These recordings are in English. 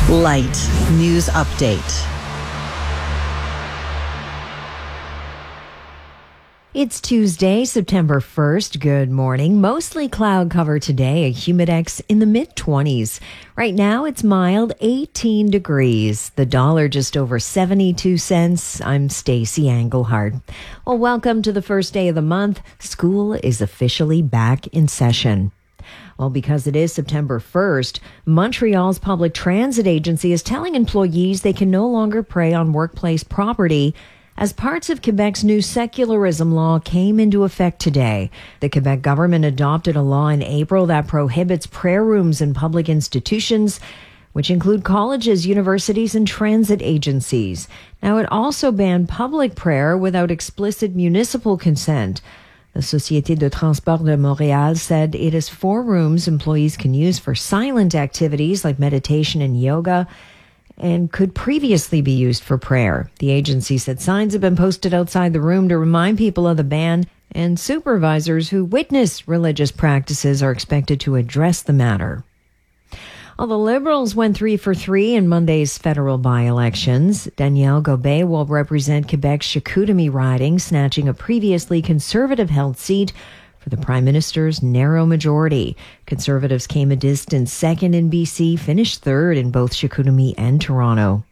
Light News Update. It's Tuesday, September 1st. Good morning. Mostly cloud cover today, a humidex in the mid-20s. Right now, it's mild, 18 degrees. The dollar just over 72 cents. I'm Stacey Engelhardt. Well, welcome to the first day of the month. School is officially back in session. Well, because it is September 1st, Montreal's public transit agency is telling employees they can no longer prey on workplace property as parts of Quebec's new secularism law came into effect today. The Quebec government adopted a law in April that prohibits prayer rooms in public institutions, which include colleges, universities, and transit agencies. Now, it also banned public prayer without explicit municipal consent. The Société de Transport de Montréal said it is 4 rooms employees can use for silent activities like meditation and yoga, and could previously be used for prayer. The agency said signs have been posted outside the room to remind people of the ban, and supervisors who witness religious practices are expected to address the matter. Well, the Liberals went 3 for 3 in Monday's federal by-elections. Danielle Gobet will represent Quebec's Chicoutimi riding, snatching a previously Conservative-held seat for the Prime Minister's narrow majority. Conservatives came a distant second in BC, finished third in both Chicoutimi and Toronto.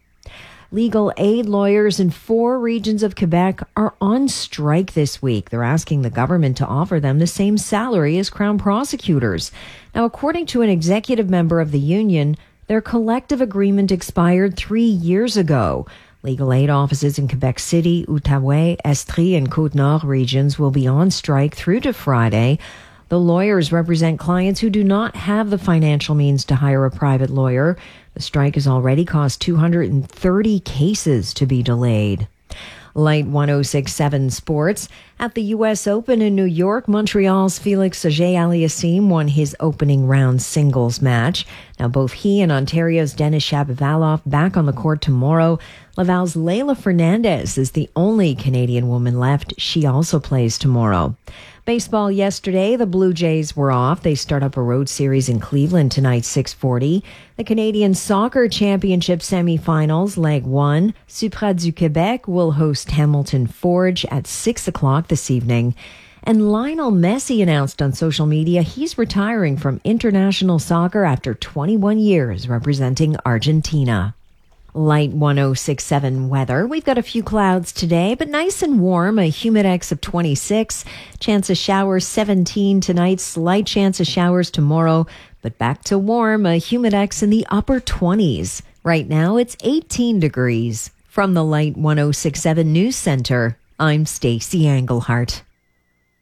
Legal aid lawyers in 4 regions of Quebec are on strike this week. They're asking the government to offer them the same salary as Crown prosecutors. Now, according to an executive member of the union, their collective agreement expired 3 years ago. Legal aid offices in Quebec City, Outaouais, Estrie, and Côte-Nord regions will be on strike through to Friday. The lawyers represent clients who do not have the financial means to hire a private lawyer. The strike has already caused 230 cases to be delayed. Light 106.7 Sports. At the U.S. Open in New York, Montreal's Felix Auger-Aliassime won his opening round singles match. Now, both he and Ontario's Denis Shapovalov back on the court tomorrow. Laval's Leylah Fernandez is the only Canadian woman left. She also plays tomorrow. Baseball yesterday, the Blue Jays were off. They start up a road series in Cleveland tonight, 6:40. The Canadian Soccer Championship semifinals, Leg 1. Supra du Québec will host Hamilton Forge at 6 o'clock this evening. And Lionel Messi announced on social media he's retiring from international soccer after 21 years representing Argentina. Light 106.7 weather. We've got a few clouds today, but nice and warm. A humidex of 26. Chance of showers 17 tonight. Slight chance of showers tomorrow, but back to warm. A humidex in the upper 20s. Right now it's 18 degrees. From the Light 106.7 News Center, I'm Stacey Engelhardt.